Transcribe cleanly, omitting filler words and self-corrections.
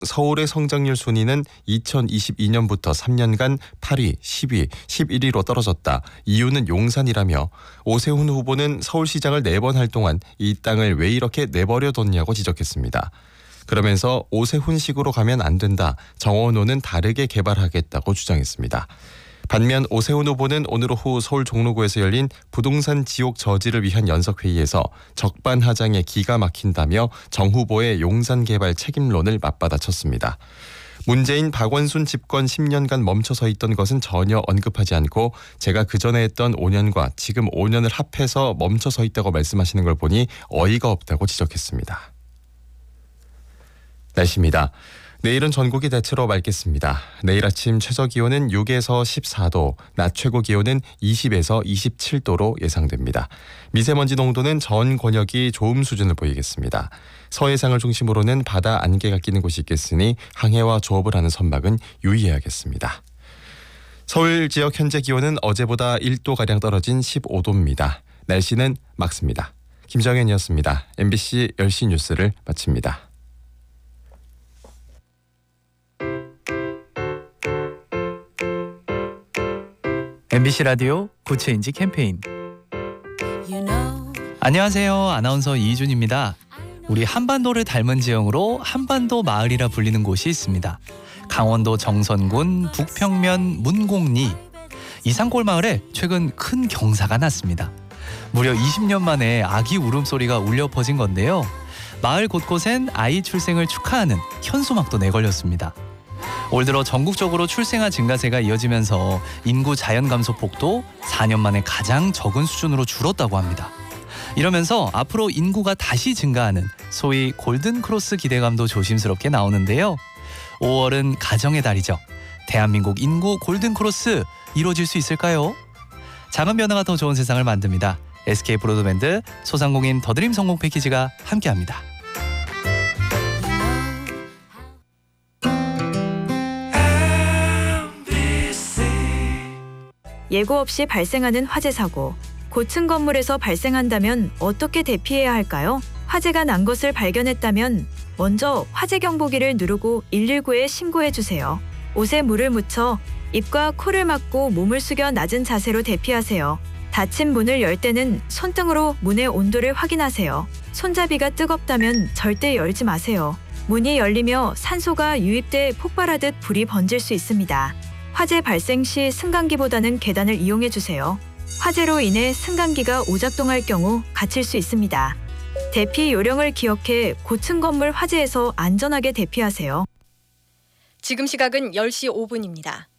서울의 성장률 순위는 2022년부터 3년간 8위, 10위, 11위로 떨어졌다. 이유는 용산이라며 오세훈 후보는 서울시장을 4번 할 동안 이 땅을 왜 이렇게 내버려뒀냐고 지적했습니다. 그러면서 오세훈식으로 가면 안 된다. 정원호는 다르게 개발하겠다고 주장했습니다. 반면 오세훈 후보는 오늘 오후 서울 종로구에서 열린 부동산 지옥 저지를 위한 연석회의에서 적반하장에 기가 막힌다며 정 후보의 용산 개발 책임론을 맞받아쳤습니다. 문재인 박원순 집권 10년간 멈춰서 있던 것은 전혀 언급하지 않고 제가 그전에 했던 5년과 지금 5년을 합해서 멈춰서 있다고 말씀하시는 걸 보니 어이가 없다고 지적했습니다. 날씨입니다. 내일은 전국이 대체로 맑겠습니다. 내일 아침 최저기온은 6에서 14도, 낮 최고기온은 20에서 27도로 예상됩니다. 미세먼지 농도는 전 권역이 좋음 수준을 보이겠습니다. 서해상을 중심으로는 바다 안개가 끼는 곳이 있겠으니 항해와 조업을 하는 선박은 유의해야겠습니다. 서울 지역 현재 기온은 어제보다 1도가량 떨어진 15도입니다. 날씨는 맑습니다. 김정현이었습니다. MBC 10시 뉴스를 마칩니다. MBC 라디오 구체인지 캠페인. 안녕하세요. 아나운서 이준입니다. 우리 한반도를 닮은 지형으로 한반도 마을이라 불리는 곳이 있습니다. 강원도 정선군 북평면 문곡리 이산골 마을에 최근 큰 경사가 났습니다. 무려 20년 만에 아기 울음소리가 울려 퍼진 건데요. 마을 곳곳엔 아이 출생을 축하하는 현수막도 내걸렸습니다. 올 들어 전국적으로 출생아 증가세가 이어지면서 인구 자연 감소폭도 4년 만에 가장 적은 수준으로 줄었다고 합니다. 이러면서 앞으로 인구가 다시 증가하는 소위 골든크로스 기대감도 조심스럽게 나오는데요. 5월은 가정의 달이죠. 대한민국 인구 골든크로스 이루어질 수 있을까요? 작은 변화가 더 좋은 세상을 만듭니다. SK 브로드밴드 소상공인 더드림 성공 패키지가 함께합니다. 예고 없이 발생하는 화재 사고. 고층 건물에서 발생한다면 어떻게 대피해야 할까요? 화재가 난 것을 발견했다면 먼저 화재 경보기를 누르고 119에 신고해 주세요. 옷에 물을 묻혀 입과 코를 막고 몸을 숙여 낮은 자세로 대피하세요. 닫힌 문을 열 때는 손등으로 문의 온도를 확인하세요. 손잡이가 뜨겁다면 절대 열지 마세요. 문이 열리며 산소가 유입돼 폭발하듯 불이 번질 수 있습니다. 화재 발생 시 승강기보다는 계단을 이용해 주세요. 화재로 인해 승강기가 오작동할 경우 갇힐 수 있습니다. 대피 요령을 기억해 고층 건물 화재에서 안전하게 대피하세요. 지금 시각은 10시 5분입니다.